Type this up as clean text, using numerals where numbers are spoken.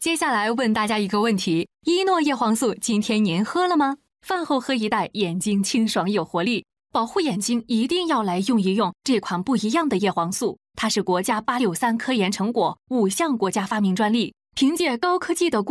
接下来问大家一个问题：依诺叶黄素今天您喝了吗？饭后喝一袋，眼睛清爽有活力。保护眼睛一定要来用一用这款不一样的叶黄素，它是国家863科研成果，5项国家发明专利，凭借高科技的